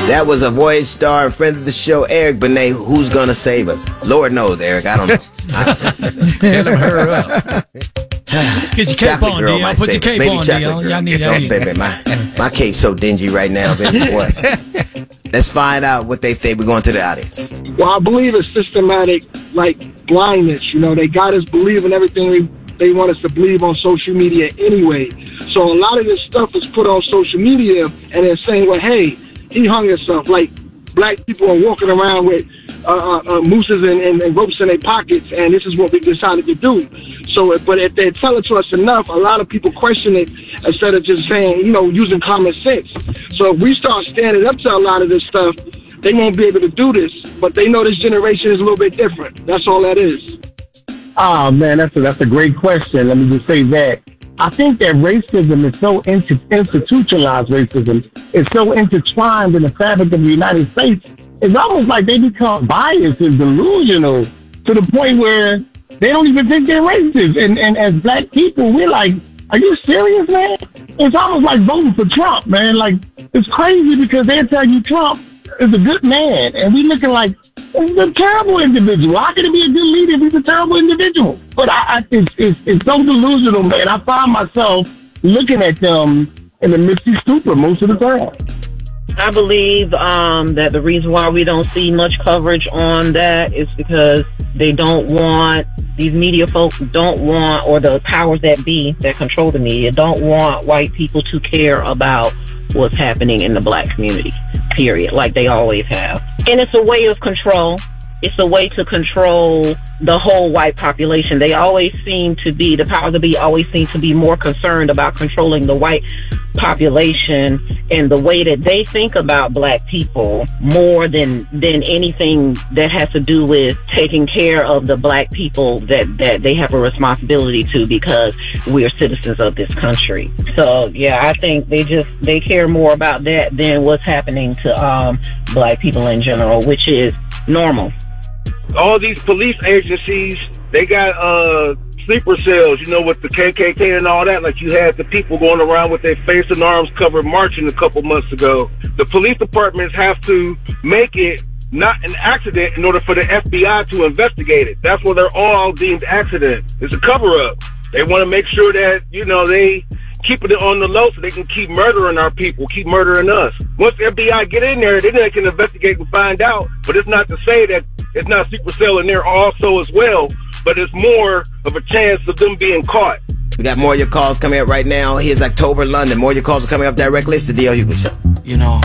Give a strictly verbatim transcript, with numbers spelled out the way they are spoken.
That was a Voyage star and friend of the show, Eric Benet. Who's gonna save us? Lord knows, Eric. I don't know. Tell him hurry up. Get your cape on, Dion. Put your cape on, Dion. Y'all need that. Oh, baby, my, my cape's so dingy right now, baby. Boy. Let's find out what they think. We're going to the audience. Well, I believe it's systematic, like, blindness. You know, they got us believing everything they, they want us to believe on social media anyway. So a lot of this stuff is put on social media, and they're saying, well, hey, he hung himself. Like, black people are walking around with uh, uh, uh, mooses and, and, and ropes in their pockets, and this is what we decided to do. So, but if they tell it to us enough, a lot of people question it instead of just saying, you know, using common sense. So if we start standing up to a lot of this stuff, they won't be able to do this. But they know this generation is a little bit different. That's all that is. Oh, man, that's a, that's a great question. Let me just say that. I think that racism is so institutionalized, racism is so intertwined in the fabric of the United States. It's almost like they become biased and delusional to the point where they don't even think they're racist. And, and as black people, we're like, are you serious, man? It's almost like voting for Trump, man. Like, it's crazy because they'll tell you Trump is a good man. And we looking like, he's a terrible individual. How can he be a good leader if he's a terrible individual? But I, I it's, it's, it's so delusional, man. I find myself looking at them in the misty stupor most of the time. I believe um, that the reason why we don't see much coverage on that is because they don't want, these media folks don't want, or the powers that be that control the media, don't want white people to care about what's happening in the black community, period, like they always have. And it's a way of control. It's a way to control the whole white population. They always seem to be, the powers that be always seem to be more concerned about controlling the white population and the way that they think about black people more than than anything that has to do with taking care of the black people that, that they have a responsibility to because we're citizens of this country. So, yeah, I think they just, they care more about that than what's happening to um, black people in general, which is normal. All these police agencies, they got uh sleeper cells, you know, with the K K K and all that. Like you had the people going around with their face and arms covered marching a couple months ago. The police departments have to make it not an accident in order for the F B I to investigate it. That's why they're all deemed accident. It's a cover-up. They want to make sure that, you know, they keep it on the low so they can keep murdering our people, keep murdering us. Once the F B I get in there, then they can investigate and find out. But it's not to say that it's not secret cell in there also as well, but it's more of a chance of them being caught. We got more of your calls coming up right now. Here's October London. More of your calls are coming up directly. It's the D L Hughley Show. You know,